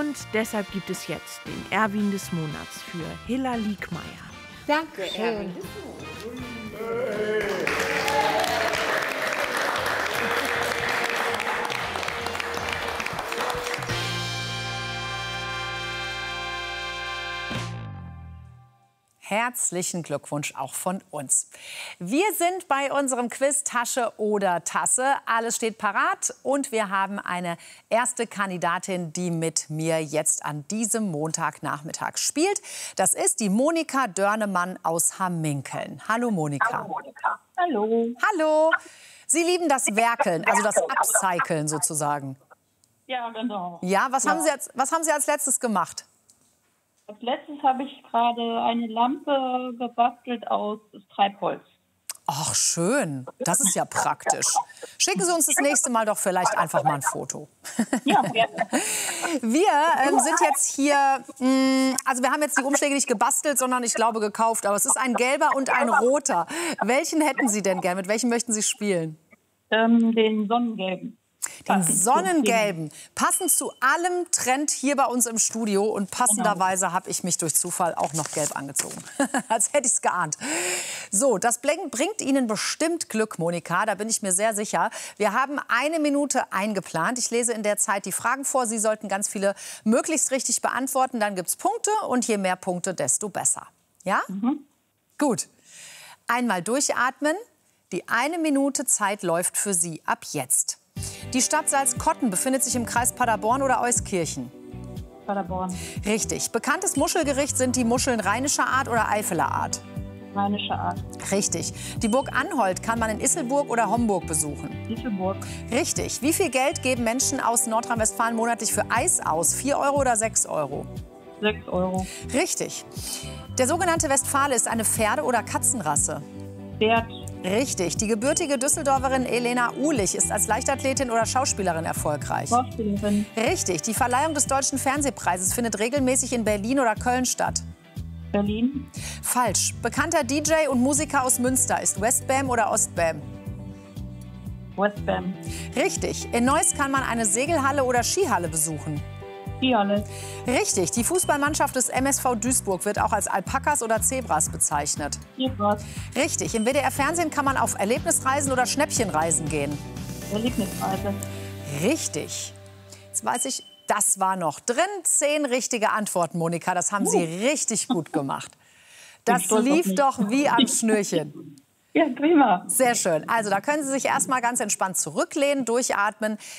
Und deshalb gibt es jetzt den Erwin des Monats für Hilla Liegmeier. Danke, Erwin. Herzlichen Glückwunsch auch von uns. Wir sind bei unserem Quiz Tasche oder Tasse. Alles steht parat und wir haben eine erste Kandidatin, die mit mir jetzt an diesem Montagnachmittag spielt. Das ist die Monika Dörnemann aus Hamminkeln. Hallo Monika. Hallo Monika. Hallo. Hallo. Sie lieben das Werkeln, also das Upcyclen sozusagen. Ja, genau. Ja, was haben Sie als letztes gemacht? Als letztes habe ich gerade eine Lampe gebastelt aus Treibholz. Ach, schön. Das ist ja praktisch. Schicken Sie uns das nächste Mal doch vielleicht einfach mal ein Foto. Ja, gerne. Wir sind jetzt hier, also wir haben jetzt die Umschläge nicht gebastelt, sondern ich glaube gekauft. Aber es ist ein gelber und ein roter. Welchen hätten Sie denn gern? Mit welchem möchten Sie spielen? Den sonnengelben. Den sonnengelben. Passend zu allem Trend hier bei uns im Studio. Und passenderweise habe ich mich durch Zufall auch noch gelb angezogen. Als hätte ich es geahnt. So, das bringt Ihnen bestimmt Glück, Monika. Da bin ich mir sehr sicher. Wir haben 1 Minute eingeplant. Ich lese in der Zeit die Fragen vor. Sie sollten ganz viele möglichst richtig beantworten. Dann gibt es Punkte. Und je mehr Punkte, desto besser. Ja? Mhm. Gut. Einmal durchatmen. Die 1 Minute Zeit läuft für Sie ab jetzt. Die Stadt Salzkotten befindet sich im Kreis Paderborn oder Euskirchen? Paderborn. Richtig. Bekanntes Muschelgericht sind die Muscheln rheinischer Art oder Eifeler Art? Rheinischer Art. Richtig. Die Burg Anholt kann man in Isselburg oder Homburg besuchen? Isselburg. Richtig. Wie viel Geld geben Menschen aus Nordrhein-Westfalen monatlich für Eis aus? 4 Euro oder 6 Euro? 6 Euro. Richtig. Der sogenannte Westfale ist eine Pferde- oder Katzenrasse? Pferd. Richtig. Die gebürtige Düsseldorferin Elena Uhlich ist als Leichtathletin oder Schauspielerin erfolgreich? Schauspielerin. Richtig. Die Verleihung des Deutschen Fernsehpreises findet regelmäßig in Berlin oder Köln statt? Berlin. Falsch. Bekannter DJ und Musiker aus Münster ist Westbam oder Ostbam? Westbam. Richtig. In Neuss kann man eine Segelhalle oder Skihalle besuchen? Skihalle. Richtig. Die Fußballmannschaft des MSV Duisburg wird auch als Alpakas oder Zebras bezeichnet? Zebras. Richtig. Im WDR-Fernsehen kann man auf Erlebnisreisen oder Schnäppchenreisen gehen? Erlebnisreise. Richtig. Jetzt weiß ich, das war noch drin. 10 richtige Antworten, Monika. Das haben Sie richtig gut gemacht. Das lief doch wie am Schnürchen. Ja, prima. Sehr schön. Also da können Sie sich erst mal ganz entspannt zurücklehnen, durchatmen.